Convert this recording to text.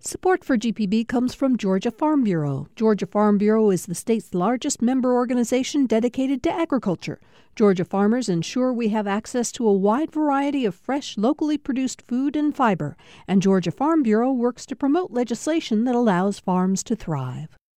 Support for GPB comes from Georgia Farm Bureau. Georgia Farm Bureau is the state's largest member organization dedicated to agriculture. Georgia farmers ensure we have access to a wide variety of fresh, locally produced food and fiber, and Georgia Farm Bureau works to promote legislation that allows farms to thrive.